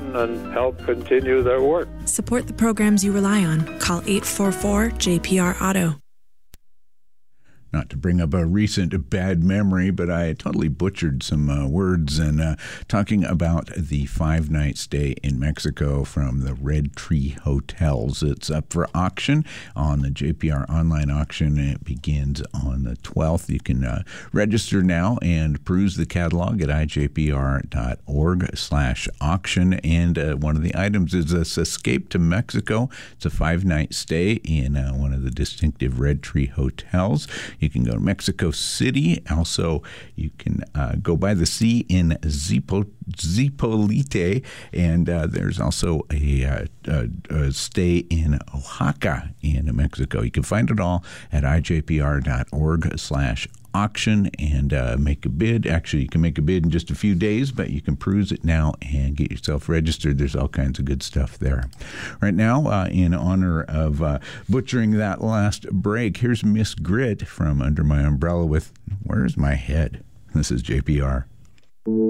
in and help continue their work. Support the programs you rely on. Call 844-JPR-AUTO. Not to bring up a recent bad memory, but I totally butchered some words and talking about the 5-night stay in Mexico from the Red Tree Hotels. It's up for auction on the JPR online auction. It begins on the 12th. You can register now and peruse the catalog at ijpr.org/auction. And one of the items is this Escape to Mexico. It's a 5-night stay in one of the distinctive Red Tree Hotels. You can go to Mexico City. Also, you can go by the sea in Zipolite. And there's also a stay in Oaxaca in Mexico. You can find it all at ijpr.org/auction and make a bid. Actually, you can make a bid in just a few days, but you can peruse it now and get yourself registered. There's all kinds of good stuff there. Right now, in honor of butchering that last break, here's Miss Grit from Under My Umbrella with Where's My Head? This is JPR.